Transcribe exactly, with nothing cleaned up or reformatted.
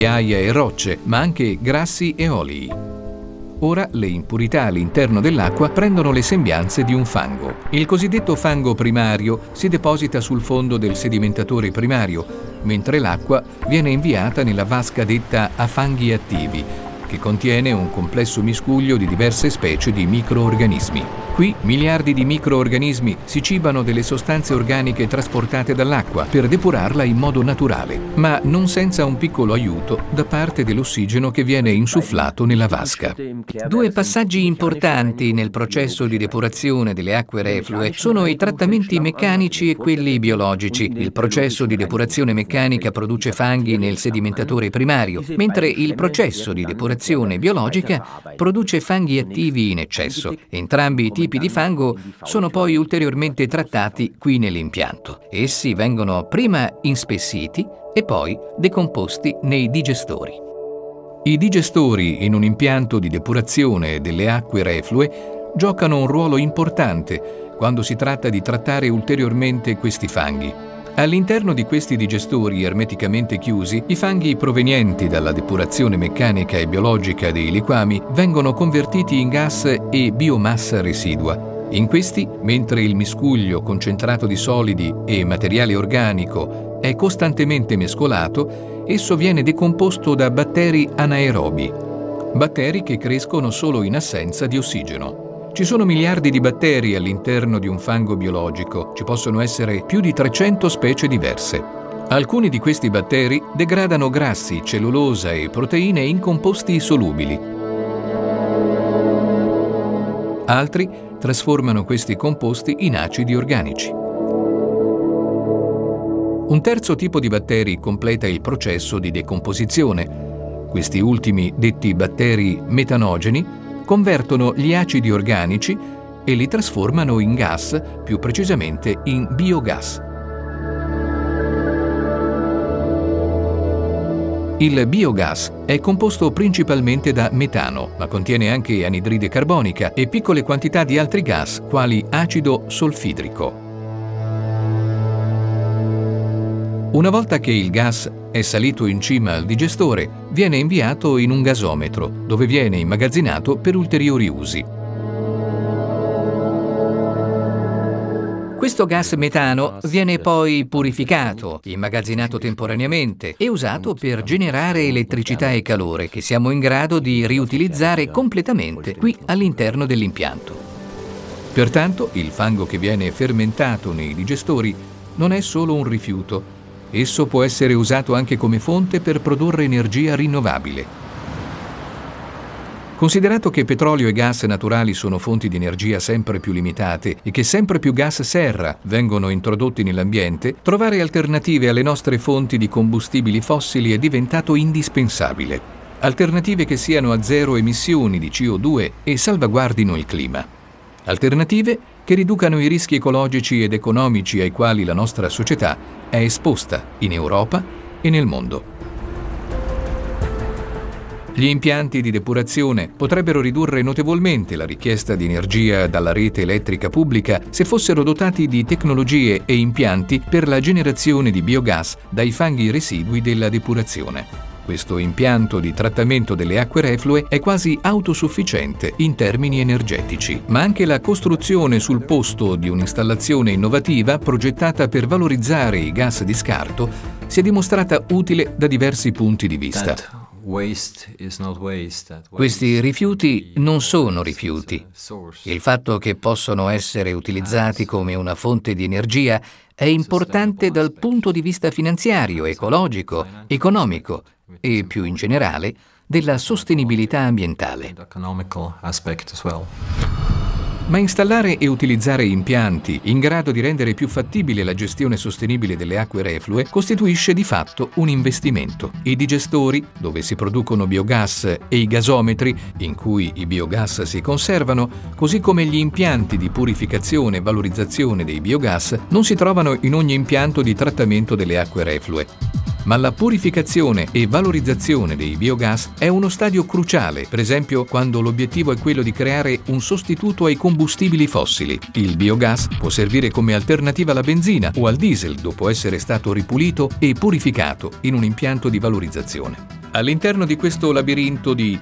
ghiaia e rocce, ma anche grassi e olii. Ora le impurità all'interno dell'acqua prendono le sembianze di un fango. Il cosiddetto fango primario si deposita sul fondo del sedimentatore primario, mentre l'acqua viene inviata nella vasca detta a fanghi attivi, che contiene un complesso miscuglio di diverse specie di microorganismi. Qui miliardi di microorganismi si cibano delle sostanze organiche trasportate dall'acqua per depurarla in modo naturale, ma non senza un piccolo aiuto da parte dell'ossigeno che viene insufflato nella vasca. Due passaggi importanti nel processo di depurazione delle acque reflue sono i trattamenti meccanici e quelli biologici. Il processo di depurazione meccanica produce fanghi nel sedimentatore primario, mentre il processo di depurazione biologica produce fanghi attivi in eccesso. Entrambi i tipi di fango sono poi ulteriormente trattati qui nell'impianto. Essi vengono prima inspessiti e poi decomposti nei digestori. I digestori in un impianto di depurazione delle acque reflue giocano un ruolo importante quando si tratta di trattare ulteriormente questi fanghi. All'interno di questi digestori ermeticamente chiusi, i fanghi provenienti dalla depurazione meccanica e biologica dei liquami vengono convertiti in gas e biomassa residua. In questi, mentre il miscuglio concentrato di solidi e materiale organico è costantemente mescolato, esso viene decomposto da batteri anaerobi, batteri che crescono solo in assenza di ossigeno. Ci sono miliardi di batteri all'interno di un fango biologico, ci possono essere più di trecento specie diverse. Alcuni di questi batteri degradano grassi, cellulosa e proteine in composti solubili. Altri trasformano questi composti in acidi organici. Un terzo tipo di batteri completa il processo di decomposizione. Questi ultimi, detti batteri metanogeni, convertono gli acidi organici e li trasformano in gas, più precisamente in biogas. Il biogas è composto principalmente da metano, ma contiene anche anidride carbonica e piccole quantità di altri gas, quali acido solfidrico. Una volta che il gas è salito in cima al digestore, viene inviato in un gasometro, dove viene immagazzinato per ulteriori usi. Questo gas metano viene poi purificato, immagazzinato temporaneamente e usato per generare elettricità e calore che siamo in grado di riutilizzare completamente qui all'interno dell'impianto. Pertanto, il fango che viene fermentato nei digestori non è solo un rifiuto. Esso può essere usato anche come fonte per produrre energia rinnovabile. Considerato che petrolio e gas naturali sono fonti di energia sempre più limitate e che sempre più gas serra vengono introdotti nell'ambiente, trovare alternative alle nostre fonti di combustibili fossili è diventato indispensabile. Alternative che siano a zero emissioni di C O due e salvaguardino il clima. Alternative che riducano i rischi ecologici ed economici ai quali la nostra società è esposta in Europa e nel mondo. Gli impianti di depurazione potrebbero ridurre notevolmente la richiesta di energia dalla rete elettrica pubblica se fossero dotati di tecnologie e impianti per la generazione di biogas dai fanghi residui della depurazione. Questo impianto di trattamento delle acque reflue è quasi autosufficiente in termini energetici, ma anche la costruzione sul posto di un'installazione innovativa progettata per valorizzare i gas di scarto si è dimostrata utile da diversi punti di vista. Questi rifiuti non sono rifiuti. Il fatto che possono essere utilizzati come una fonte di energia è importante dal punto di vista finanziario, ecologico, economico e, più in generale, della sostenibilità ambientale. Ma installare e utilizzare impianti in grado di rendere più fattibile la gestione sostenibile delle acque reflue costituisce di fatto un investimento. I digestori, dove si producono biogas, e i gasometri, in cui i biogas si conservano, così come gli impianti di purificazione e valorizzazione dei biogas, non si trovano in ogni impianto di trattamento delle acque reflue. Ma la purificazione e valorizzazione dei biogas è uno stadio cruciale, per esempio quando l'obiettivo è quello di creare un sostituto ai combustibili fossili. Il biogas può servire come alternativa alla benzina o al diesel dopo essere stato ripulito e purificato in un impianto di valorizzazione. All'interno di questo labirinto di